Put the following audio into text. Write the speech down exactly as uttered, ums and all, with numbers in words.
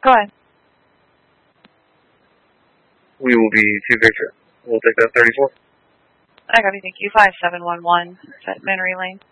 Go ahead. We will be two Victor. We'll take that thirty-four. I got you. Thank you. five seven one one. Is that Memory Lane?